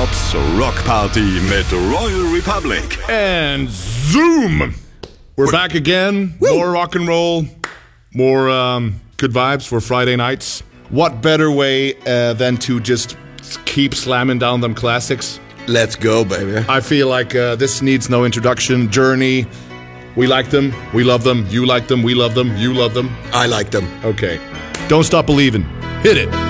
Bobs Rock Party mit Royal Republic. And zoom! We're back again. More rock and roll. More good vibes for Friday nights. What better way than to just keep slamming down them classics? Let's go, baby. I feel like this needs no introduction. Journey. We like them. We love them. You like them. We love them. You love them. I like them. Okay. Don't stop believing. Hit it.